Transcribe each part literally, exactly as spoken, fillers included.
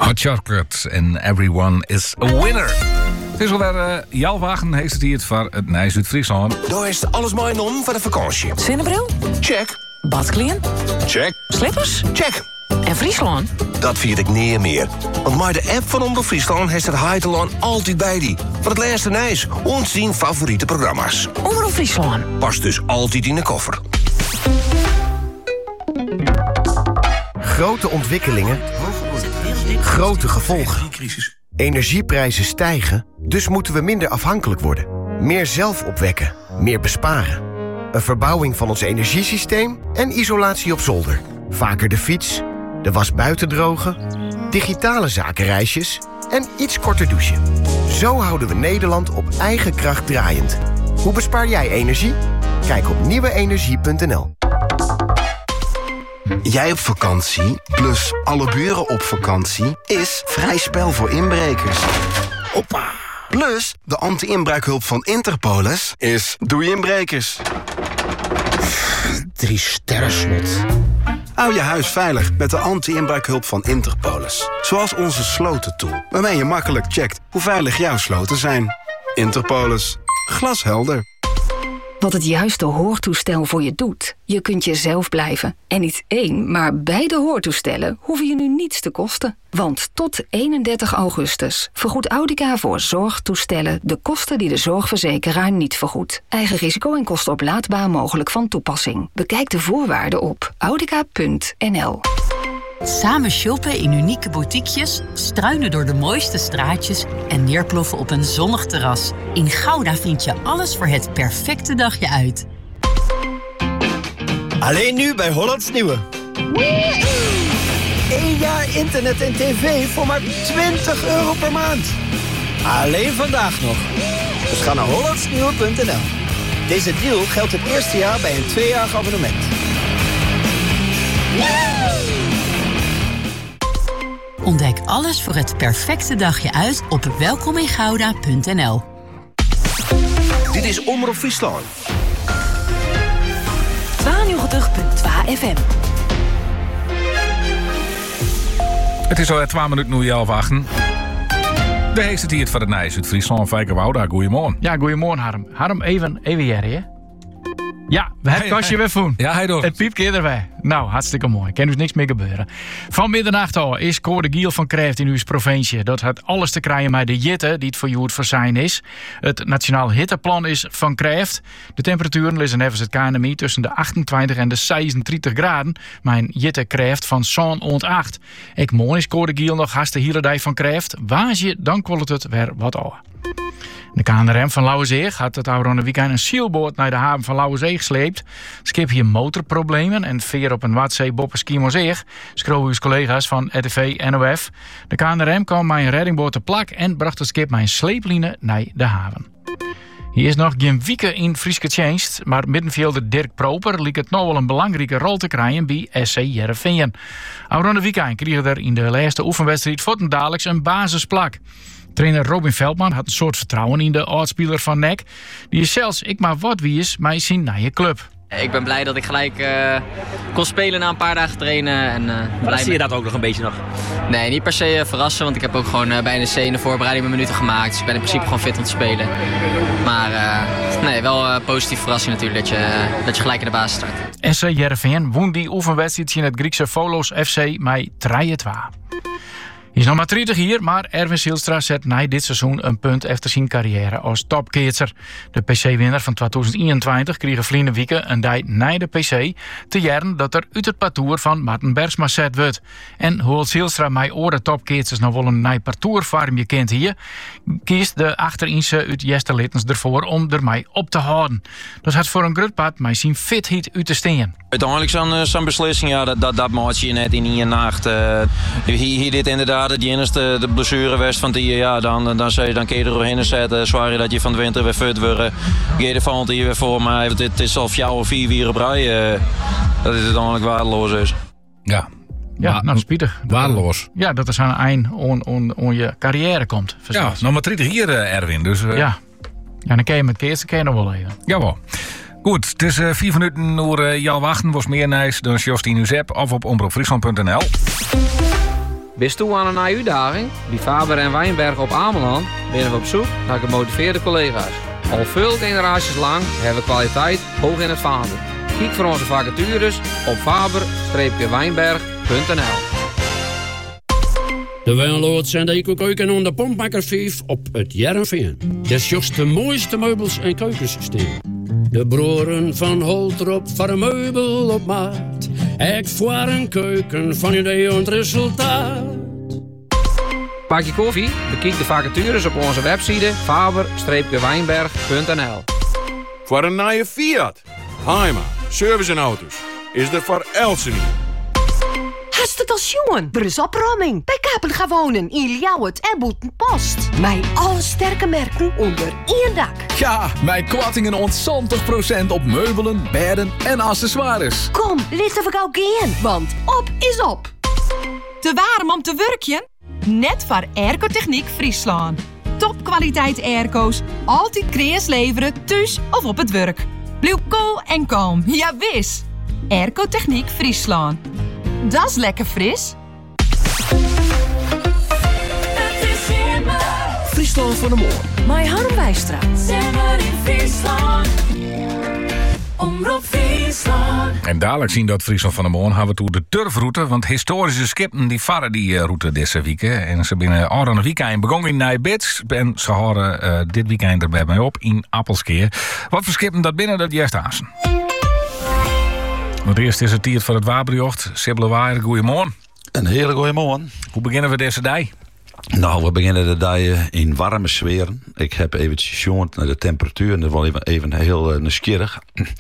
Hot Chocolate and Everyone is a Winner. Het is alweer uh, jouw wagen, heeft het hier voor het Nijs uit Friesland. Daar is alles mooi om voor de vakantie. Zonnebril? Check. Badkleren? Check. Slippers? Check. En Friesland? Dat vind ik niet meer. Want met de app van Omroep Friesland heeft het Heiteland altijd bij die. Voor het laatste Nijs, ons zien favoriete programma's. Omroep Friesland. Past dus altijd in de koffer. Grote ontwikkelingen, grote gevolgen. Energieprijzen stijgen, dus moeten we minder afhankelijk worden. Meer zelf opwekken, meer besparen. Een verbouwing van ons energiesysteem en isolatie op zolder. Vaker de fiets, de was buiten drogen, digitale zakenreisjes en iets korter douchen. Zo houden we Nederland op eigen kracht draaiend. Hoe bespaar jij energie? Kijk op nieuwe energie punt n l. Jij op vakantie, plus alle buren op vakantie, is vrij spel voor inbrekers. Hoppa! Plus, de anti-inbraakhulp van Interpolis is doei inbrekers. Drie sterren slot. Hou je huis veilig met de anti-inbraakhulp van Interpolis. Zoals onze slotentool, waarmee je makkelijk checkt hoe veilig jouw sloten zijn. Interpolis. Glashelder. Wat het juiste hoortoestel voor je doet. Je kunt jezelf blijven. En niet één, maar beide hoortoestellen hoeven je nu niets te kosten. Want tot eenendertig augustus vergoedt Audica voor zorgtoestellen de kosten die de zorgverzekeraar niet vergoedt. Eigen risico en kosten oplaadbaar mogelijk van toepassing. Bekijk de voorwaarden op audica punt n l. Samen shoppen in unieke boutiquejes, struinen door de mooiste straatjes en neerploffen op een zonnig terras. In Gouda vind je alles voor het perfecte dagje uit. Alleen nu bij Hollands Nieuwe. Eén jaar internet en tv voor maar twintig euro per maand. Alleen vandaag nog. Dus ga naar hollands nieuwe punt n l. Deze deal geldt het eerste jaar bij een tweejarig abonnement. Ontdek alles voor het perfecte dagje uit op welkom in gouda punt n l. Dit is Omroep Friesland. tweeënnegentig punt twee F M. Het is al twee minuten nu jouw wagen. De heeft het hier voor het Nijs uit Friesland. Fijke Wouda, goeiemorgen. Ja, goeiemorgen Harm. Harm, even, even Jerry, hè? Ja, we hebben Hey, kostje hey. weer voen. Ja, hij door. Het piepje erbij. Nou, hartstikke mooi. Kan dus niks meer gebeuren. Van middernacht al is Cor de Giel van Kreft in uw provincie. Dat had alles te krijgen met de jitte, die het voor jou het verzijn is. Het Nationaal Hitteplan is van Kreft. De temperaturen liggen even het K N M I tussen de achtentwintig en de zesendertig graden. Mijn jitte Kreft van zo'n ontacht. Ik mooi is Cor de Giel nog haast de hele dag van Kreft. Waas je, dan kwalt het weer wat al. De K N R M van Lauwerzeeg had het oude weekend een sealboot naar de haven van Lauwerzeeg gesleept. Schip hier motorproblemen en veer op een Waadzee boppen Schiermonnikoog, schreeuwen uw collega's van R T V N O F. De K N R M kwam met een reddingboot te plak en bracht het schip met een sleepline naar de haven. Hier is nog geen wieken in Frieske Tjenst, maar middenvelder Dirk Proper liet het nou wel een belangrijke rol te krijgen bij S C Heerenveen. Oude weekend kreeg er in de laatste oefenwedstrijd voortendaallijks een basisplak. Trainer Robin Veldman had een soort vertrouwen in de oudspeler van N E C. Die is zelfs, ik maar wat wie is, maar zien naar je club. Ik ben blij dat ik gelijk uh, kon spelen na een paar dagen trainen. En, uh, blij zie je dat ook nog een beetje nog? Nee, niet per se uh, verrassen, want ik heb ook gewoon uh, bij N E C in de voorbereiding mijn minuten gemaakt. Dus ik ben in principe gewoon fit om te spelen. Maar uh, nee, wel uh, positief verrassing natuurlijk dat je, uh, dat je gelijk in de basis start. S C Heerenveen won die oefenwedstrijd in het Griekse Volos F C met drie twee. Hij is nog maar dertig hier, maar Erwin Zielstra zet na dit seizoen een punt efter zijn carrière als topkeerser. De P C-winnaar van tweeduizend eenentwintig kreeg vliende weken een dag na de P C te jaren dat er uit het parcours van Martin Bergsma zet wordt. En hoewel Zielstra mij oren topkeersers nog wel een nieuw parcours vorm je kent hier, kiest de achterinse uit Jesterlittens ervoor om ermee op te houden. Dat had voor een groot part mij zijn fitheid uit te steen. Uiteindelijk zo'n zo'n beslissing, ja, dat, dat, dat maak je net in één nacht. Uh, hier, hier dit inderdaad het enige de blessure was van die, ja, dan, dan, dan, dan kun je er doorheen zetten. Zwaar je dat je van de winter weer fit wordt. Ga je de volgende hier weer voor, maar het, het is al vier of vier wieren brei. Uh, dat het uiteindelijk waardeloos is. Ja. Ja, Wa- nou spietig. Waardeloos. Ja, dat er aan een eind on, on, on je carrière komt. Ja, nog maar dertig hier, uh, Erwin. Dus, uh... ja. ja, dan kun je met keerst nog wel even. Jawel. Goed, het is uh, vier minuten door uh, jouw wachten. Was meer nice dan Jostien uw app of op omroep friesland punt n l. Bist toe aan een nieuwe uitdaging? Bij Faber en Wijnberg op Ameland binnen we op zoek naar gemotiveerde collega's. Al veel generaties lang hebben we kwaliteit hoog in het vaandel. Kijk voor onze vacatures op faber wijnberg punt n l. De Wijnloods en de Eco-keuken onder Pompmaker vijf op het Jereveen. Des juist de mooiste meubels en keukensysteem. De broeren van Holtrop voor een meubel op maat. Echt voor een keuken van idee en resultaat. Pak je koffie? Bekijk de vacatures op onze website faber wijnberg punt n l. Voor een nieuwe Fiat, Heima, service en auto's is er voor Elsen. Hast het als jongen? Er is opruiming. Bij Kapel gaan wonen in Ljouwert en Boetenpost. Mijn alle sterke merken onder één dak. Ja, mijn kortingen ontzontig procent op meubelen, bedden en accessoires. Kom, licht even gauw gaan, want op is op. Te warm om te werkjen? Net voor Airco-techniek Friesland. Topkwaliteit airco's, altijd kreas leveren, thuis of op het werk. Blijf cool en kalm, ja wis. Airco-techniek Friesland. Dat is lekker fris. Friesland van de Moor. Mijn Harm Wijstra. Zemmer in Friesland. Omroep Friesland. En dadelijk zien dat Friesland van de Moon gaan we toe de turfroute. Want historische skippen die varen die uh, route deze week. En ze binnen al een weekend begonnen in Nijbits. En ze horen uh, dit weekend erbij mee op in Appelskeer. Wat voor skippen dat binnen dat juist aansen. Want eerst is het tijd voor het Waberjocht. Sibylle Waaier, goeiemorgen. Een hele goeiemorgen. Hoe beginnen we deze dag? Nou, we beginnen de dag in warme sferen. Ik heb even gezien naar de temperatuur. En dat was even, even heel uh, nieuwsgierig.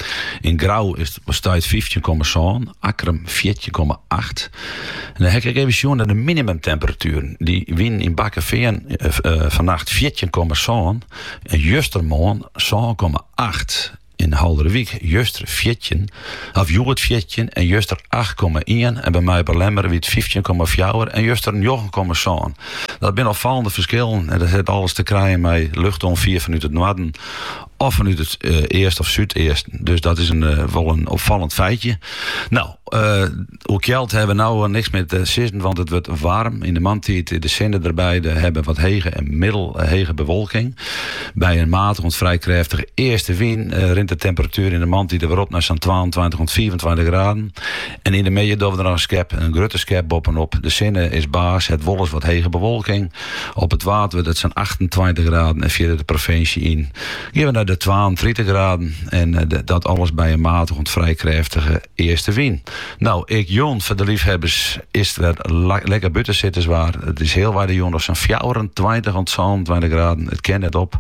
In Grauw is het bestaat vijftien komma zeven. Akkerum veertien komma acht. En dan heb ik even gezien naar de minimumtemperatuur. Die wien in Bakkeveen uh, uh, vannacht veertien komma zeven. En justermorgen zeven komma acht. In Halderwijk, juster veertien, of Joert veertien en juster acht komma één. En bij mij bij Lemmer wie het vijftien komma vier en juster negen komma zeven. Dat zijn opvallende verschillen. En dat heeft alles te krijgen met luchtongeveer vanuit het noorden of vanuit het uh, eerst of zuidoosten. Dus dat is een, uh, wel een opvallend feitje. Nou, uh, ook geld hebben we nou uh, niks met uh, zitten, want het wordt warm. In de maandtijd de zinnen erbij de hebben wat hege en middelhege bewolking. Bij een matige, vrij krachtige eerste wind uh, rint de temperatuur in de maandtijd weer op naar zo'n tweeëntwintig tot vierentwintig graden. En in de midden doen we er nog een skep, een grote skep bovenop. De zinnen is baas, het wol is wat hege bewolking. Op het water dat zijn achtentwintig graden en via de provincie in. Geven we naar de tweeëntwintig graden en uh, de, dat alles bij een matige, vrij krachtige eerste wind. Nou, ik Jon, voor de liefhebbers is het weer la- lekker buiten zitten zwaar. Het is heel waar de Jon nog zo'n vierentwintig tot zevenentwintig graden. Het kent het op.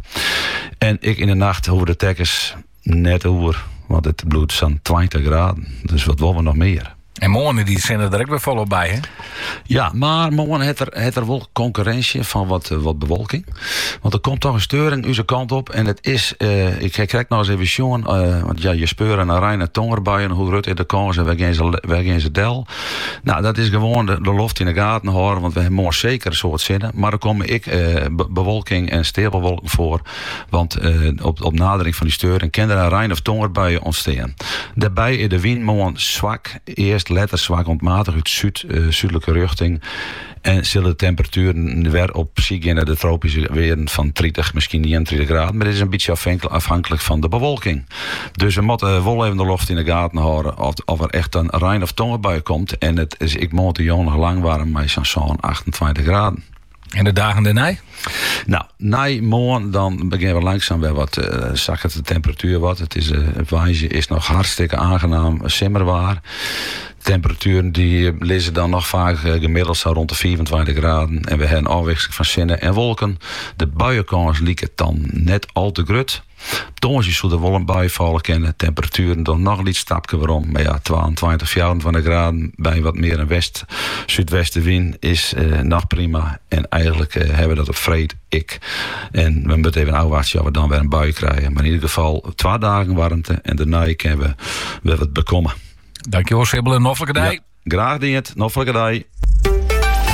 En ik in de nacht hoor de tekkers net over, want het bloedt zo'n twintig graden. Dus wat willen we nog meer? En morgen die zijn er direct weer volop bij, hè? Ja, maar morgen heeft er, heeft er wel concurrentie van wat, uh, wat bewolking. Want er komt toch een steuring onze kant op. En het is, uh, ik krijg nou eens even zien, uh, want ja, je speuren naar Rijn en Tongerbuien, hoe Rutte in de kans en waar gaan ze, waar gaan ze del. Nou, dat is gewoon de, de loft in de gaten houden, want we hebben morgen zeker een soort zinnen. Maar er komen ik uh, be- bewolking en steelbewolking voor. Want uh, op, op nadering van die steuring kan er Rijn of Tongerbuien ontstaan. Daarbij is de wind morgen zwak, eerst letters zwak ontmatig uit zuid, uh, zuidelijke richting. En zullen de temperaturen weer op zich naar de tropische weer van dertig, misschien eenentwintig graden. Maar dit is een beetje afhankelijk van de bewolking. Dus we moeten wel even de lucht in de gaten houden of, of er echt een Rijn of Tongenbui komt. En het is, ik moet de jongen nog lang warm, maar zo'n achtentwintig graden. En de dagen daarna? Nou, na morgen dan beginnen we langzaam weer wat uh, zakken de temperatuur wat. Het is, uh, het wijze is nog hartstikke aangenaam simmerwaar. Temperaturen die lezen dan nog vaak uh, gemiddeld zo rond de vierentwintig graden. En we hebben een afwisseling van zinnen en wolken. De buienkans lieken dan net al te grut. Donderdag zullen er wel een bui vallen kennen. Temperaturen dan nog een iets stapje waarom. Maar ja, tweeëntwintig, vierentwintig graden bij wat meer een west, zuidwestenwind is uh, nog prima. En eigenlijk uh, hebben we dat op vreed ik. En we moeten even afwachten of we dan weer een bui krijgen. Maar in ieder geval twee dagen warmte en daarna kunnen we weer wat bekomen. Dankjewel, Sibylle. Noffelijke dag. Ja, graag die het. Noffelijke dag.